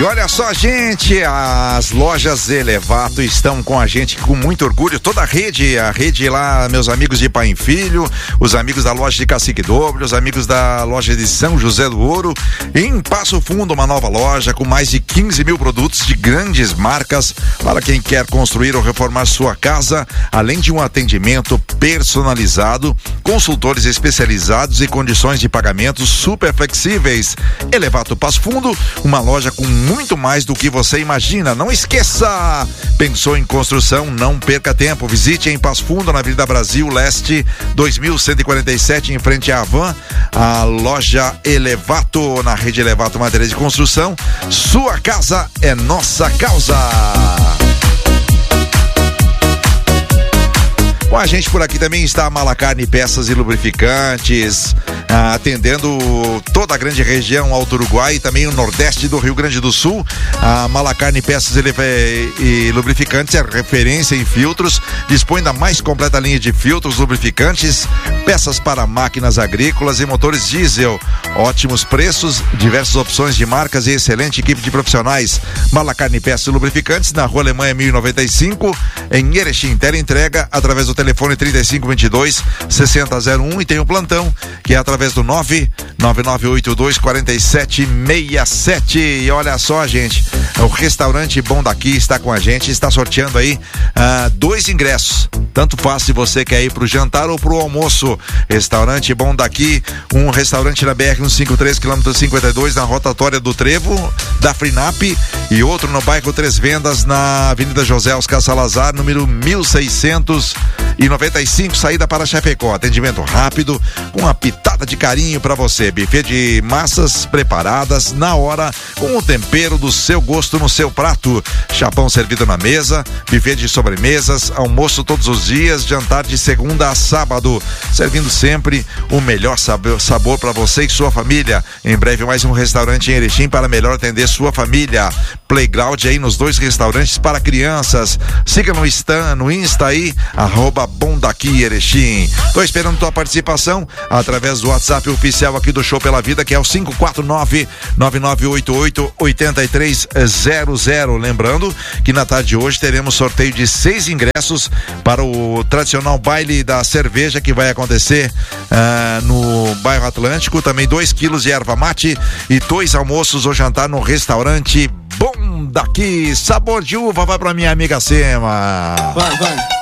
E olha só, gente, as lojas Elevato estão com a gente com muito orgulho, toda a rede lá, meus amigos de Pai e Filho, os amigos da loja de Cacique Doble, os amigos da loja de São José do Ouro, em Passo Fundo, uma nova loja com mais de 15 mil produtos de grandes marcas para quem quer construir ou reformar sua casa, além de um atendimento personalizado, consultores especializados e condições de pagamento super flexíveis. Elevato Passo Fundo, uma loja com muito mais do que você imagina. Não esqueça! Pensou em construção? Não perca tempo. Visite em Passo Fundo, na Avenida Brasil Leste 2147, em frente à Havan, a loja Elevato, na rede Elevato Materiais de Construção. Sua casa é nossa causa. Com a gente por aqui também está a Malacarne Peças e Lubrificantes, atendendo toda a grande região Alto Uruguai e também o Nordeste do Rio Grande do Sul. A Malacarne Peças e Lubrificantes é referência em filtros, dispõe da mais completa linha de filtros, lubrificantes, peças para máquinas agrícolas e motores diesel. Ótimos preços, diversas opções de marcas e excelente equipe de profissionais. Malacarne Peças e Lubrificantes, na Rua Alemanha 1095, em Erechim. Teleentrega através do telefone 3522-6001 e tem o plantão, que é através do 99982-4767. E olha só, gente, o restaurante Bom Daqui está com a gente, está sorteando aí 2 ingressos. Tanto faz se você quer ir pro jantar ou pro almoço. Restaurante Bom Daqui, um restaurante na BR 153, quilômetro 52, na rotatória do Trevo, da Frinap, e outro no bairro Três Vendas, na Avenida José Oscar Salazar, número 1695, saída para Chapecó. Atendimento rápido, com uma pitada de carinho para você. Buffet de massas preparadas na hora, com o tempero do seu gosto no seu prato. Chapão servido na mesa, buffet de sobremesas, almoço todos os dias, jantar de segunda a sábado, servindo sempre o melhor sabor para você e sua família. Em breve mais um restaurante em Erechim para melhor atender sua família. Playground aí nos 2 restaurantes para crianças. Siga no Insta aí, @Bom Daqui Erechim. Tô esperando tua participação através do WhatsApp oficial aqui do Show Pela Vida, que é o 549-9988-8300. Lembrando que na tarde de hoje teremos sorteio de 6 ingressos para o tradicional baile da cerveja, que vai acontecer no bairro Atlântico. Também 2 quilos de erva mate e 2 almoços ou jantar no restaurante Bom Daqui. Sabor de uva vai pra minha amiga Sema. Vai.